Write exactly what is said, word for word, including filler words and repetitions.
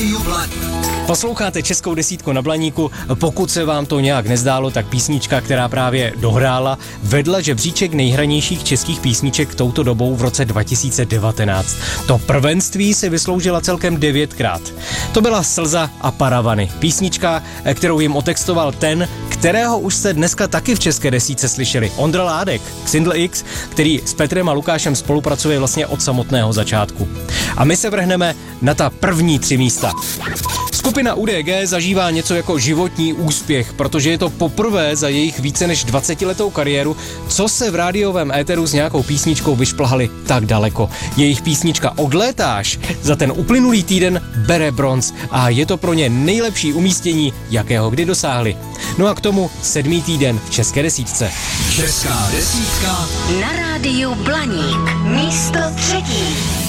Rádiu Blaník. Posloucháte Českou desítku na Blaníku. Pokud se vám to nějak nezdálo, tak písnička, která právě dohrála, vedla žebříček nejhranějších českých písniček touto dobou v roce dva tisíce devatenáct. To prvenství si vysloužila celkem devětkrát. To byla Slza a paravany. Písnička, kterou jim otextoval ten, kterého už jste dneska taky v České desítce slyšeli. Ondra Ládek, Xindl X, který s Petrem a Lukášem spolupracuje vlastně od samotného začátku. A my se vrhneme na ta první tři místa. Skupina U D G zažívá něco jako životní úspěch, protože je to poprvé za jejich více než dvacetiletou kariéru, co se v rádiovém éteru s nějakou písničkou vyšplhali tak daleko. Jejich písnička Odlétáš za ten uplynulý týden bere bronz a je to pro ně nejlepší umístění, jakého kdy dosáhli. No a k tomu sedmý týden v České desítce. Česká desítka na rádiu Blaník. Místo třetí.